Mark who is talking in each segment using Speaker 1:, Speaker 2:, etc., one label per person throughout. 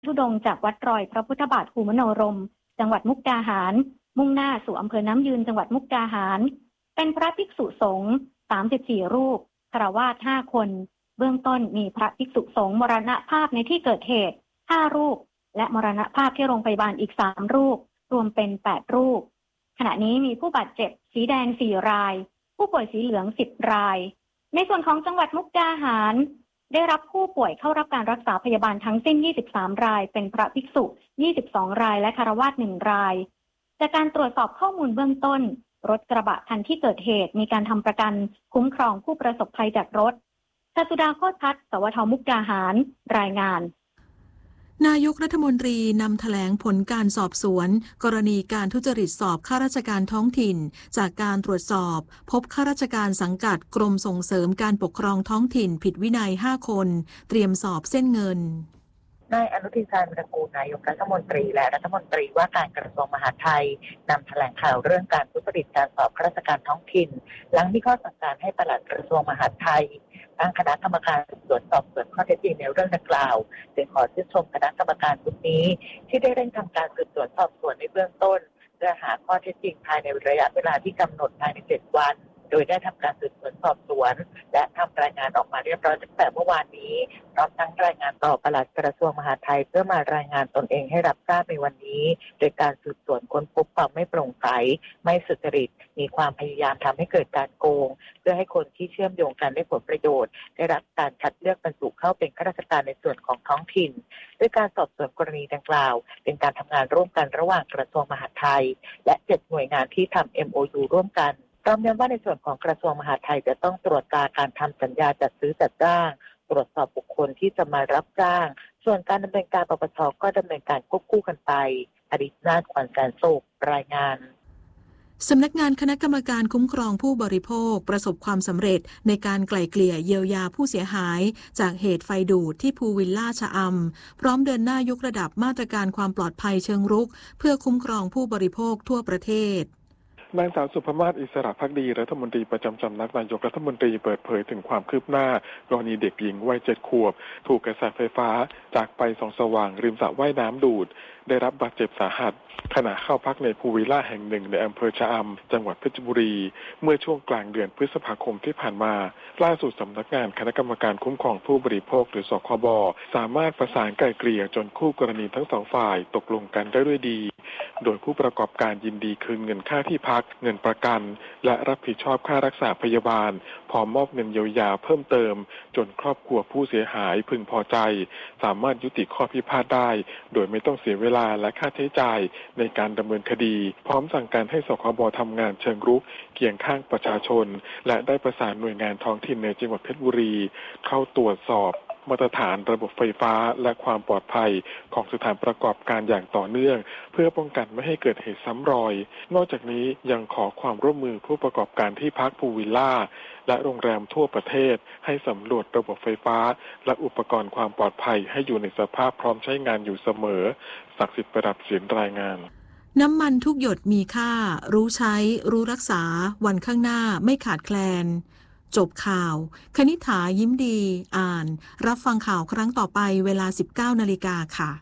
Speaker 1: ธุดงค์จากวัดรอยพระพุทธบาทภูมิมโนรมจังหวัดมุกดาหารมุ่งหน้าสู่อำเภอน้ำยืนจังหวัดมุกดาหารเป็นพระภิกษุสงฆ์34รูปฆราวาส5คนเบื้องต้นมีพระภิกษุสงฆ์มรณภาพในที่เกิดเหตุ5รูปและมรณภาพที่โรงพยาบาลอีก3รูปรวมเป็น8รูปขณะนี้มีผู้บาดเจ็บสีแดง4รายผู้ป่วยสีเหลือง10รายในส่วนของจังหวัดมุกดาหารได้รับผู้ป่วยเข้ารับการรักษาพยาบาลทั้งสิ้น23รายเป็นพระภิกษุ22รายและฆราวาส1รายจากการตรวจสอบข้อมูลเบื้องต้นรถกระบะคันที่เกิดเหตุมีการทำประกันคุ้มครองผู้ประสบภัยจากรถศสุดาโคตรพัฒน์สวทมุกดาหารรายงาน
Speaker 2: นายกรัฐมนตรีนำแถลงผลการสอบสวนกรณีการทุจริตสอบข้าราชการท้องถิ่นจากการตรวจสอบพบข้าราชการสังกัดกรมส่งเสริมการปกครองท้องถิ่นผิดวินัย5คนเตรียมสอบเส้นเงิน
Speaker 3: นายอนุทิน ชาญวิรากูลนายกรัฐมนตรีและรัฐมนตรีว่าการกระทรวงมหาดไทยนำแถลงข่าวเรื่องการทุจริตการสอบข้าราชการท้องถิ่นหลังมีข้อสั่งการให้ปลัดกระทรวงมหาดไทยตั้งคณะกรรมการสืบสวนสอบสวนข้อเท็จจริงในเรื่องดังกล่าวจึงขอชื่นชมคณะกรรมการชุดนี้ที่ได้เร่งทำการสืบสวนสอบสวนในเบื้องต้นเพื่อหาข้อเท็จจริงภายในระยะเวลาที่กำหนดภายใน7วันโดยได้ทำการสืบสวนสอบสวนและทำรายงานออกมาเรียบร้อยตั้งแต่เมื่อวานนี้พร้อมทั้งรายงานต่อปลัดกระทรวงมหาดไทยเพื่อมารายงานตนเองให้รับทราบในวันนี้โดยการสืบสวนค้นพบความไม่โปร่งใสไม่สุจริตมีความพยายามทำให้เกิดการโกงเพื่อให้คนที่เชื่อมโยงกันได้ผลประโยชน์ได้รับการคัดเลือกบรรจุเข้าเป็นข้าราชการในส่วนของท้องถิ่นด้วยการสอบสวนกรณีดังกล่าวเป็นการทำงานร่วมกันระหว่างกระทรวงมหาดไทยและ7หน่วยงานที่ทำ MOU ร่วมกันพร้อมย้ำว่าในส่วนของกระทรวงมหาดไทยจะต้องตรวจการทำสัญญาจัดซื้อจัดจ้างตรวจสอบบุคคลที่จะมารับจ้างส่วนการดำเนินการปปช.ก็ดำเนินการควบคู่กันไปอดิษฐ์นาถ ขวัญแสนสุขรายงาน
Speaker 2: สำนักงานคณะกรรมการคุ้มครองผู้บริโภคประสบความสำเร็จในการไกล่เกลี่ยเยียวยาผู้เสียหายจากเหตุไฟดูดที่ภูวิลล่าชะอำพร้อมเดินหน้ายกระดับมาตรการความปลอดภัยเชิงรุกเพื่อคุ้มครองผู้บริโภคทั่วประเทศ
Speaker 4: นางสาวสุภมาศ อิสระภักดีรัฐมนตรีประจำสำนักนายกรัฐมนตรีเปิดเผยถึงความคืบหน้ากรณีเด็กหญิงวัย7 ขวบถูกกระแสไฟฟ้าจากไปส่องสว่างริมสระว่ายน้ำดูดได้รับบาดเจ็บสาหัสขณะเข้าพักในพูลวิลล่าแห่งหนึ่งในอำเภอชะอำจังหวัดเพชรบุรีเมื่อช่วงกลางเดือนพฤษภาคมที่ผ่านมาล่าสุดสำนักงานคณะกรรมการคุ้มครองผู้บริโภคหรือสคบสามารถประสานไกล่เกลี่ยจนคู่กรณีทั้งสองฝ่ายตกลงกันได้ด้วยดีโดยผู้ประกอบการยินดีคืนเงินค่าที่พักเงินประกันและรับผิดชอบค่ารักษาพยาบาลพร้อมมอบเงินเยียวยาเพิ่มเติมจนครอบครัวผู้เสียหายพึงพอใจสามารถยุติข้อพิพาทได้โดยไม่ต้องเสียเวลาและค่าใช้จ่ายในการดำเนินคดีพร้อมสั่งการให้สคบทำงานเชิงรุกเคียงข้างประชาชนและได้ประสานหน่วยงานท้องถิ่นในจังหวัดเพชรบุรีเข้าตรวจสอบมาตรฐานระบบไฟฟ้าและความปลอดภัยของสถานประกอบการอย่างต่อเนื่องเพื่อป้องกันไม่ให้เกิดเหตุซ้ำรอยนอกจากนี้ยังขอความร่วมมือผู้ประกอบการที่พักพูลวิลล่าและโรงแรมทั่วประเทศให้สำรวจระบบไฟฟ้าและอุปกรณ์ความปลอดภัยให้อยู่ในสภาพพร้อมใช้งานอยู่เสมอศักดิ์สิทธิ์ประดับเสียงรายงาน
Speaker 2: น้ำมันทุกหยดมีค่ารู้ใช้รู้รักษาวันข้างหน้าไม่ขาดแคลนจบข่าวคณิษฐายิ้มดีอ่านรับฟังข่าวครั้งต่อไปเวลา 19:00 น.ค่ะ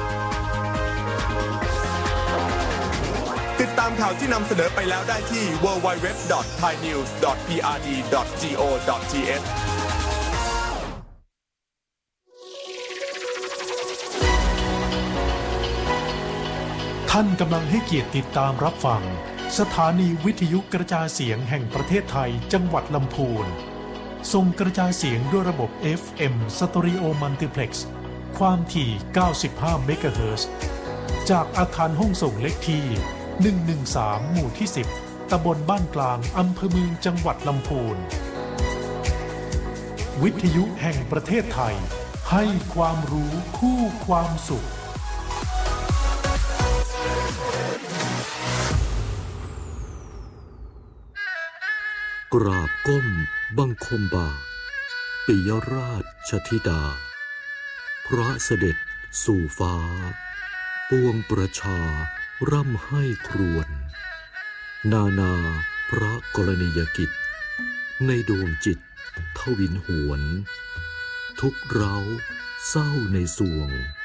Speaker 5: ติดตามข่าวที่นำเสนอไปแล้วได้ที่ www.thainews.prd.go.th
Speaker 6: ท่านกำลังให้เกียรติติดตามรับฟังสถานีวิทยุกระจายเสียงแห่งประเทศไทยจังหวัดลำพูนส่งกระจายเสียงด้วยระบบ FM Stereo Multiplex ความถี่95เมกะเฮิรตซ์จากอาคารห้องส่งเลขที่113หมู่ที่10ตำบลบ้านกลางอำเภอเมืองจังหวัดลำพูนวิทยุแห่งประเทศไทยให้ความรู้คู่ความสุข
Speaker 7: กราบก้มบังคมบาทปิยราชธิดาพระเสด็จสู่ฟ้าปวงประชาร่ำให้ครวญนาพระกรณียกิจในดวงจิตทวินหวนทุกเราเศร้าในสวง